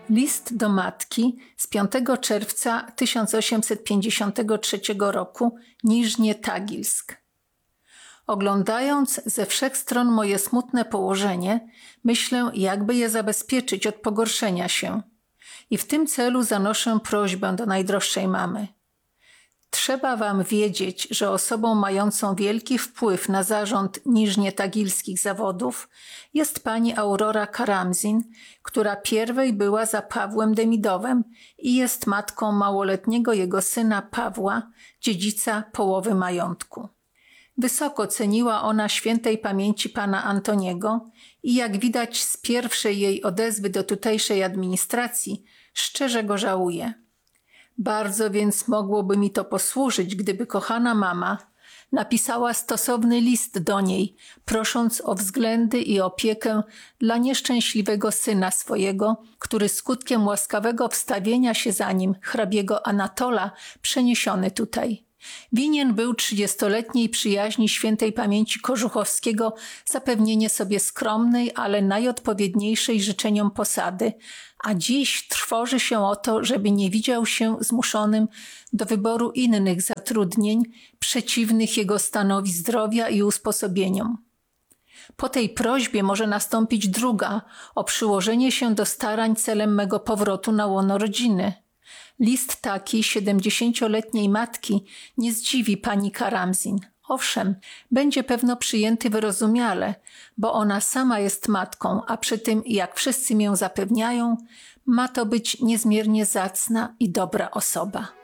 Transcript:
List do matki z 5 czerwca 1853 roku, Niżnie Tagilsk. Oglądając ze wszech stron moje smutne położenie, myślę, jakby je zabezpieczyć od pogorszenia się. I w tym celu zanoszę prośbę do najdroższej mamy. Trzeba wam wiedzieć, że osobą mającą wielki wpływ na zarząd niżnietagilskich zawodów jest pani Aurora Karamzin, która pierwej była za Pawłem Demidowem i jest matką małoletniego jego syna Pawła, dziedzica połowy majątku. Wysoko ceniła ona świętej pamięci pana Antoniego i jak widać z pierwszej jej odezwy do tutejszej administracji, szczerze go żałuje. Bardzo więc mogłoby mi to posłużyć, gdyby kochana mama napisała stosowny list do niej, prosząc o względy i opiekę dla nieszczęśliwego syna swojego, który skutkiem łaskawego wstawienia się za nim hrabiego Anatola przeniesiony tutaj. Winien był 30-letniej przyjaźni świętej pamięci Kożuchowskiego zapewnienie sobie skromnej, ale najodpowiedniejszej życzeniom posady, a dziś trwoży się o to, żeby nie widział się zmuszonym do wyboru innych zatrudnień przeciwnych jego stanowi zdrowia i usposobieniom. Po tej prośbie może nastąpić druga, o przyłożenie się do starań celem mego powrotu na łono rodziny. List taki 70-letniej matki nie zdziwi pani Karamzin. Owszem, będzie pewno przyjęty wyrozumiale, bo ona sama jest matką, a przy tym, jak wszyscy mię zapewniają, ma to być niezmiernie zacna i dobra osoba.